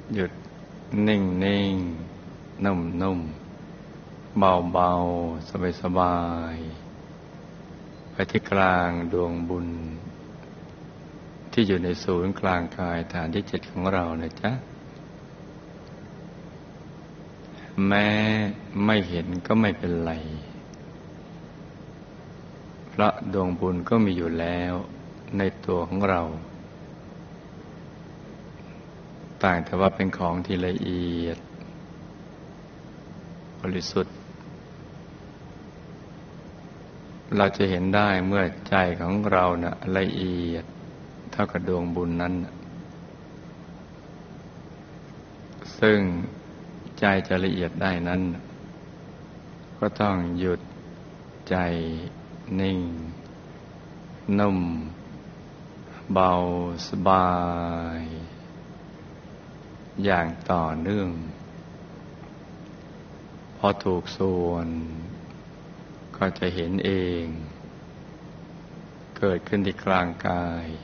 หยุดนิ่งนิ่งนุ่มนุ่มเบาเบาสบายสบายไปที่กลางดวงบุญที่อยู่ในศูนย์กลางกายฐานที่7ของเรานะจ๊ะแม้ไม่เห็นก็ไม่เป็นไรเพราะดวงบุญก็มีอยู่แล้วในตัวของเราต่างแต่ว่าเป็นของที่ละเอียดบริสุทธิ์เราจะเห็นได้เมื่อใจของเราน่ะละเอียดเท่ากับดวงบุญนั้นซึ่งใจจะละเอียดได้นั้นก็ต้องหยุดใจนิ่งนุ่มเบาสบายอย่างต่อเนื่องพอถูกส่วนก็จะเห็นเองเกิดขึ้นที่กลางกาย